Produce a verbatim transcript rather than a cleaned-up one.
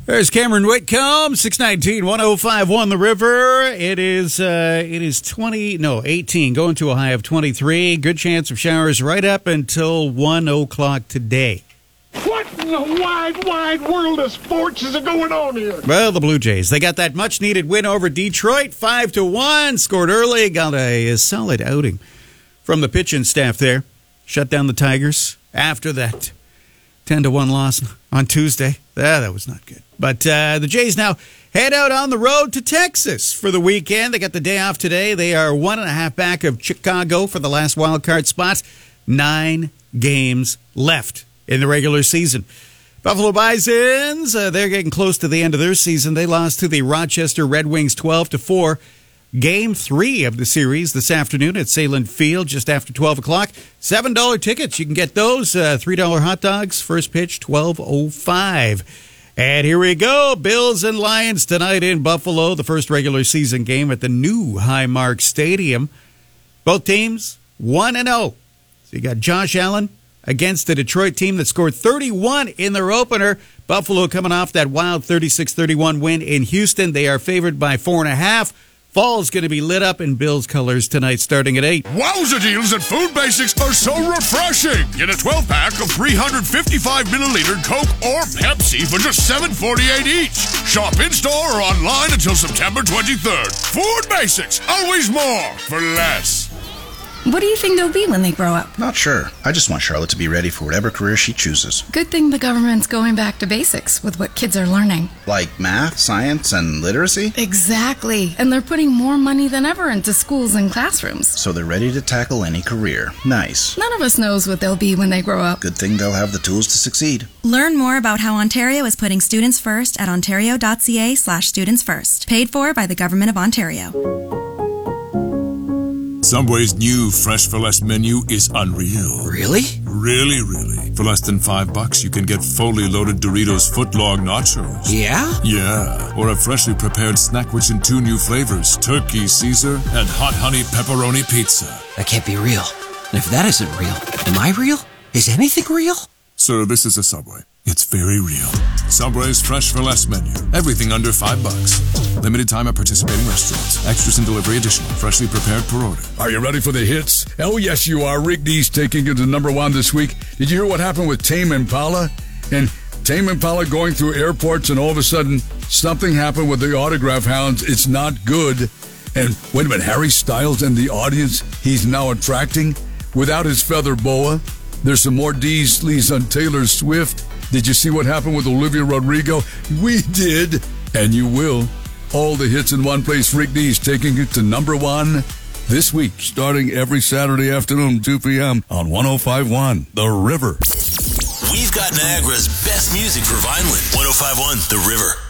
There's Cameron Whitcomb, six nineteen, one oh five one The River. It is uh, it is twenty, no, eighteen, going to a high of twenty-three. Good chance of showers right up until one o'clock today. What in the wide, wide world of sports is going on here? Well, the Blue Jays, they got that much-needed win over Detroit, five to one. Scored early, got a, a solid outing from the pitching staff there. Shut down the Tigers after that ten to one loss on Tuesday. Ah, that was not good. But uh, the Jays now head out on the road to Texas for the weekend. They got the day off today. They are one and a half back of Chicago for the last wild card spot. Nine games left in the regular season. Buffalo Bisons, uh, they're getting close to the end of their season. They lost to the Rochester Red Wings twelve to four. Game three of the series this afternoon at Salem Field just after twelve o'clock. seven dollar tickets. You can get those. Uh, three dollar hot dogs. First pitch, twelve oh five. And here we go. Bills and Lions tonight in Buffalo. The first regular season game at the new Highmark Stadium. Both teams one and oh. So you got Josh Allen against the Detroit team that scored thirty-one in their opener. Buffalo coming off that wild thirty-six thirty-one win in Houston. They are favored by four and a half. Fall's going to be lit up in Bills colors tonight starting at eight. Wowza deals at Food Basics are so refreshing. Get a twelve pack of three hundred fifty-five milliliter Coke or Pepsi for just seven forty-eight each. Shop in-store or online until September twenty-third. Food Basics, always more for less. What do you think they'll be when they grow up? Not sure. I just want Charlotte to be ready for whatever career she chooses. Good thing the government's going back to basics with what kids are learning. Like math, science, and literacy? Exactly. And they're putting more money than ever into schools and classrooms. So they're ready to tackle any career. Nice. None of us knows what they'll be when they grow up. Good thing they'll have the tools to succeed. Learn more about how Ontario is putting students first at ontario.ca slash students first. Paid for by the Government of Ontario. Subway's new Fresh for Less menu is unreal. Really? Really, really. For less than five bucks, you can get fully loaded Doritos footlong nachos. Yeah? Yeah. Or a freshly prepared snack which in two new flavors, Turkey Caesar and Hot Honey Pepperoni Pizza. That can't be real. And if that isn't real, am I real? Is anything real? Sir, this is a Subway. It's very real. Subway's Fresh for Less menu. Everything under five bucks. Limited time at participating restaurants. Extras and delivery additional. Freshly prepared per order. Are you ready for the hits? Oh, yes, you are. Rick Dees taking it to number one this week. Did you hear what happened with Tame Impala? And Tame Impala going through airports and all of a sudden something happened with the autograph hounds. It's not good. And wait a minute, Harry Styles and the audience he's now attracting without his feather boa. There's some more D's, Lee's on Taylor Swift. Did you see what happened with Olivia Rodrigo? We did, and you will. All the hits in one place. Rick Dees taking it to number one this week, starting every Saturday afternoon, two p.m. on one oh five point one The River. We've got Niagara's best music for Vineland. one oh five point one The River.